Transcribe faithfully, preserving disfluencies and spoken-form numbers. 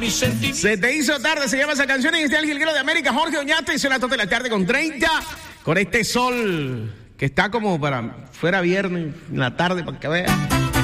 mis sentimientos. Se te hizo tarde, se llama esa canción y este es el Jilguero de América, Jorge Oñate, y son las dos de la tarde con treinta, con este sol que está como para fuera viernes en la tarde, para que vean.